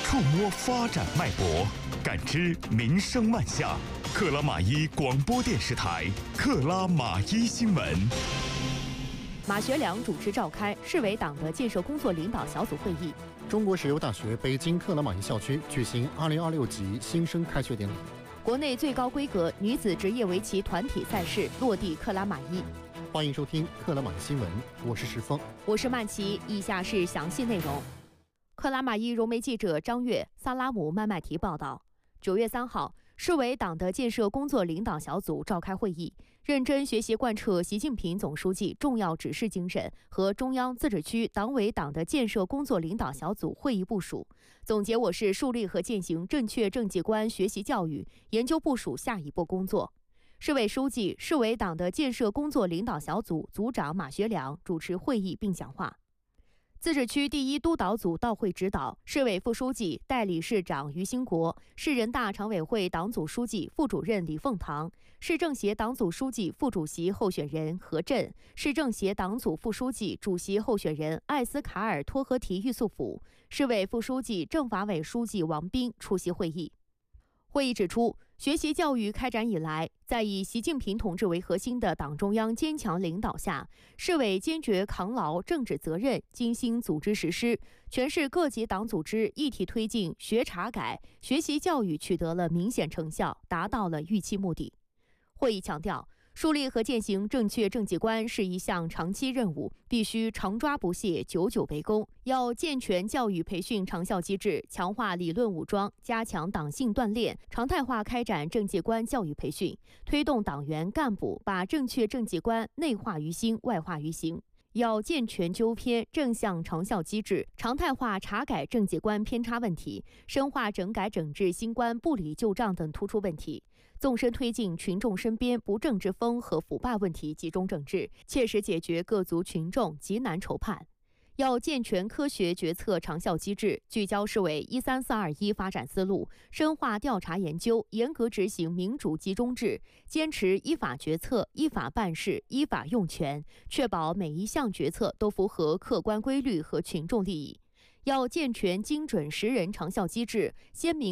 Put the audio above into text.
触摸发展脉搏，感知民生万象。克拉玛依广播电视台克拉玛依新闻。 马学良主持召开市委党的建设工作领导小组会议。 中国石油大学北京克拉玛依校区举行2026级新生开学典礼。 国内最高规格女子职业围棋团体赛事落地克拉玛依。 欢迎收听克拉玛依新闻，我是石峰， 我是曼琪。以下是详细内容。克拉玛依融媒记者张悦、萨拉姆麦麦提报道，9月3号，市委党的建设工作领导小组召开会议，认真学习贯彻习近平总书记重要指示精神和中央自治区党委党的建设工作领导小组会议部署，总结我市树立和践行正确政绩观学习教育，研究部署下一步工作。市委书记、市委党的建设工作领导小组组长马学良主持会议并讲话。自治区第一督导组到会指导，市委副书记、代理市长于兴国，市人大常委会党组书记、副主任李凤堂，市政协党组书记、副主席候选人何震，市政协党组副书记、主席候选人艾斯卡尔托合提玉素甫，市委副书记、政法委书记王斌出席会议。会议指出，学习教育开展以来，在以习近平同志为核心的党中央坚强领导下，市委坚决扛牢政治责任，精心组织实施，全市各级党组织一体推进学查改，学习教育取得了明显成效，达到了预期目的。会议强调，树立和践行正确政绩观是一项长期任务，必须常抓不懈，久久为功。要健全教育培训长效机制，强化理论武装，加强党性锻炼，常态化开展政绩观教育培训，推动党员干部把正确政绩观内化于心，外化于行。要健全纠偏正向长效机制，常态化查改政绩观偏差问题，深化整改整治新观不理旧账等突出问题，纵深推进群众身边不正之风和腐败问题集中整治，切实解决各族群众急难愁盼。要健全科学决策长效机制，聚焦市委13421发展思路，深化调查研究，严格执行民主集中制，坚持依法决策、依法办事、依法用权，确保每一项决策都符合客观规律和群众利益。要健全精准识人长效机制，鲜明